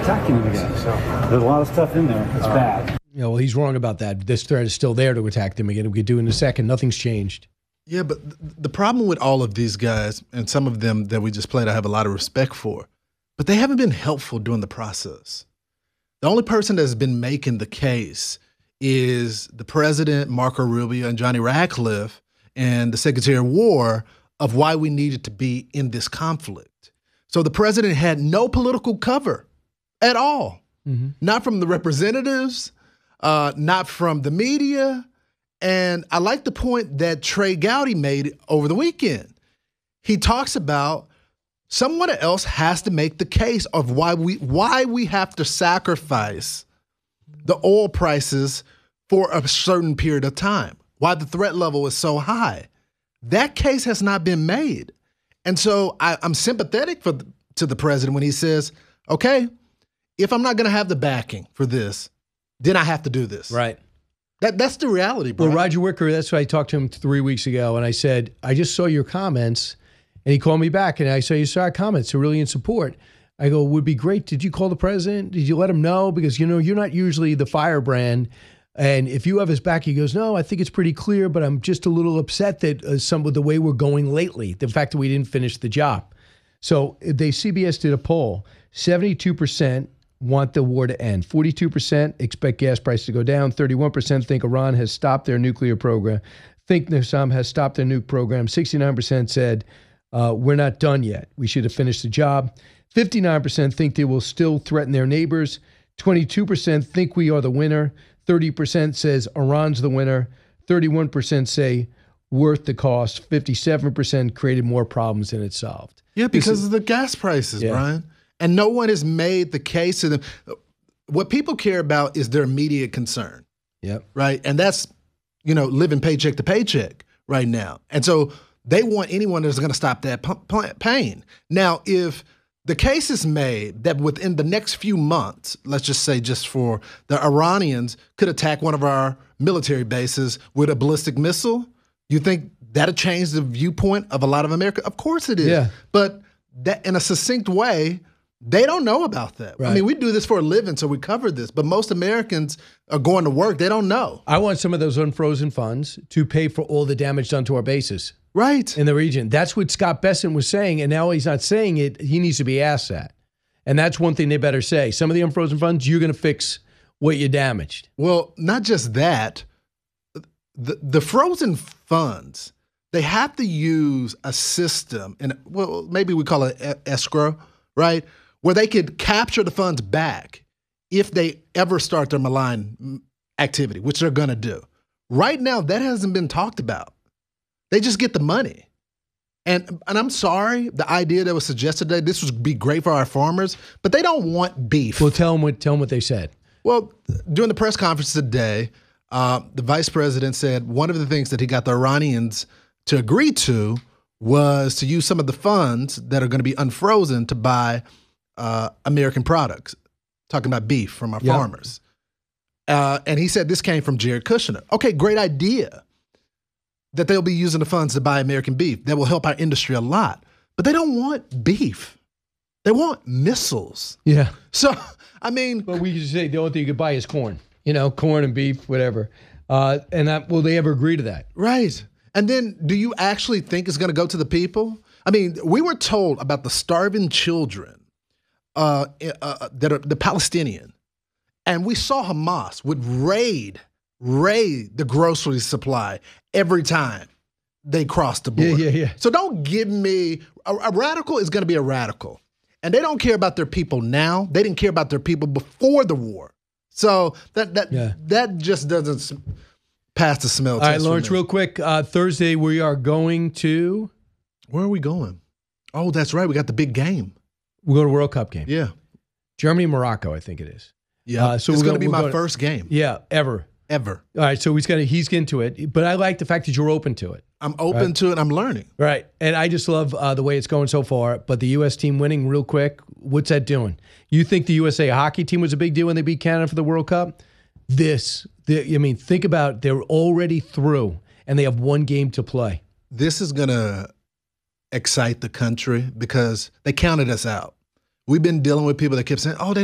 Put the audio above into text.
attacking him again. So there's a lot of stuff in there. It's bad. Yeah, well, he's wrong about that. This threat is still there to attack them again. We could do it in a second. Nothing's changed. Yeah, but the problem with all of these guys, and some of them that we just played, I have a lot of respect for, but they haven't been helpful during the process. The only person that's been making the case is the president, Marco Rubio, and Johnny Ratcliffe, and the Secretary of War of why we needed to be in this conflict. So the president had no political cover at all, not from the representatives, not from the media. And I like the point that Trey Gowdy made over the weekend. He talks about someone else has to make the case of why we have to sacrifice the oil prices for a certain period of time, why the threat level is so high. That case has not been made. And so I'm sympathetic to the president when he says, okay, if I'm not going to have the backing for this, then I have to do this. Right. That's the reality, bro. Well, Roger Wicker, that's why I talked to him 3 weeks ago, and I said, I just saw your comments, and he called me back, and I said, you saw our comments, they're really in support. I go, would be great. Did you call the president? Did you let him know? Because, you know, you're not usually the firebrand, and if you have his back, he goes, no, I think it's pretty clear, but I'm just a little upset that with the way we're going lately, the fact that we didn't finish the job. So CBS did a poll, 72% want the war to end. 42% expect gas prices to go down. 31% think Iran has stopped their nuclear program. Think Nizam has stopped their nuke program. 69% said, we're not done yet. We should have finished the job. 59% think they will still threaten their neighbors. 22% think we are the winner. 30% says Iran's the winner. 31% say worth the cost. 57% created more problems than it solved. Yeah, because of the gas prices, Brian. And no one has made the case to them. What people care about is their immediate concern. Yep. Right? And that's, living paycheck to paycheck right now. And so they want anyone that's going to stop that pain. Now, if the case is made that within the next few months, let's just say just for the Iranians could attack one of our military bases with a ballistic missile, you think that'll change the viewpoint of a lot of America? Of course it is. Yeah. But that in a succinct way, they don't know about that. Right. I mean, we do this for a living, so we cover this. But most Americans are going to work. They don't know. I want some of those unfrozen funds to pay for all the damage done to our bases. Right. In the region. That's what Scott Bessent was saying, and now he's not saying it. He needs to be asked that. And that's one thing they better say. Some of the unfrozen funds, you're going to fix what you damaged. Well, not just that. The frozen funds, they have to use a system, and maybe we call it escrow, right? Where they could capture the funds back if they ever start their malign activity, which they're going to do. Right now, that hasn't been talked about. They just get the money. And I'm sorry, the idea that was suggested today, this would be great for our farmers, but they don't want beef. Well, tell them what they said. Well, during the press conference today, the vice president said one of the things that he got the Iranians to agree to was to use some of the funds that are going to be unfrozen to buy American products, talking about beef from our farmers. And he said this came from Jared Kushner. Okay, great idea that they'll be using the funds to buy American beef. That will help our industry a lot. But they don't want beef. They want missiles. Yeah. So, I mean. But we could say the only thing you could buy is corn. Corn and beef, whatever. Will they ever agree to that? Right. And then do you actually think it's going to go to the people? I mean, we were told about the starving children that are the Palestinian. And we saw Hamas would raid the grocery supply every time they crossed the border. Yeah. So don't give me, a radical is going to be a radical. And they don't care about their people now. They didn't care about their people before the war. So that just doesn't pass the smell test. All right, Lawrence, real quick. Thursday, we are going to... Where are we going? Oh, that's right. We got the big game. We're going to World Cup game. Yeah. Germany, Morocco, I think it is. Yeah. So it's going to be my first game. Yeah, ever. Ever. All right, so he's into it. But I like the fact that you're open to it. I'm open to it. I'm learning. Right. And I just love the way it's going so far. But the U.S. team winning real quick, what's that doing? You think the USA hockey team was a big deal when they beat Canada for the World Cup? Think about they're already through, and they have one game to play. This is going to excite the country because they counted us out. We've been dealing with people that kept saying, oh, they